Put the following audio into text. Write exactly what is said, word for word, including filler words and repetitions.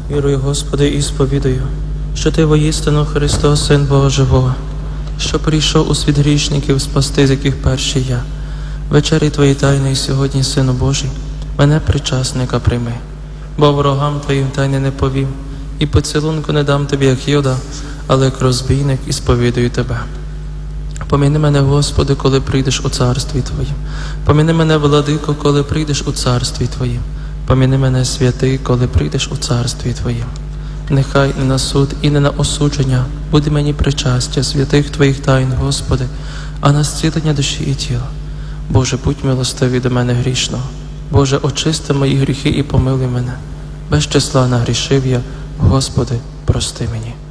Вірую, Господи, і сповідаю, що Ти воістину Христос, Син Бога Живого, що прийшов у світ грішників спасти, з яких перший я. Вечері Твої тайної сьогодні, Сину Божий, мене причасника прийми, бо ворогам Твоїм тайни не повім, і поцілунку не дам Тобі, як Юда, але як розбійник і сповідую Тебе. Поміни мене, Господи, коли прийдеш у царстві Твоїм. Поміни мене, Владико, коли прийдеш у царстві Твоїм. Поміни мене, святий, коли прийдеш у царстві Твоїм. Нехай не на суд і не на осудження буде мені причастя святих Твоїх тайн, Господи, а на зцілення душі і тіла. Боже, будь милостивий до мене грішного. Боже, очисти мої гріхи і помилуй мене. Без числа нагрішив я, Господи, прости мені.